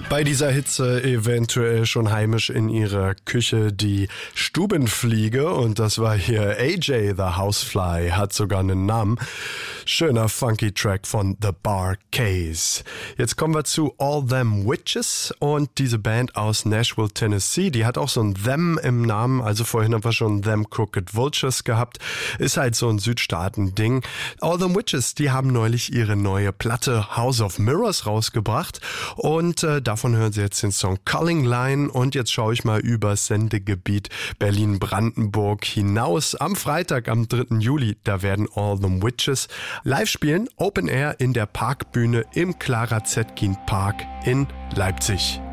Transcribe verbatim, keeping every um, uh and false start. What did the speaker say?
Bei dieser Hitze eventuell schon heimisch in ihrer Küche die Stubenfliege, und das war hier A J the Housefly, hat sogar einen Namen. Schöner funky Track von The Bar Case. Jetzt kommen wir zu All Them Witches, und diese Band aus Nashville, Tennessee, die hat auch so ein Them im Namen, also vorhin haben wir schon Them Crooked Vultures gehabt, ist halt so ein Südstaaten-Ding. All Them Witches, die haben neulich ihre neue Platte House of Mirrors rausgebracht, und äh, davon hören Sie jetzt den Song Culling Line. Und jetzt schaue ich mal über Sendegebiet Berlin-Brandenburg hinaus. Am Freitag, am dritten Juli, da werden All Them Witches live spielen, Open Air in der Parkbühne im Clara Zetkin Park in Leipzig.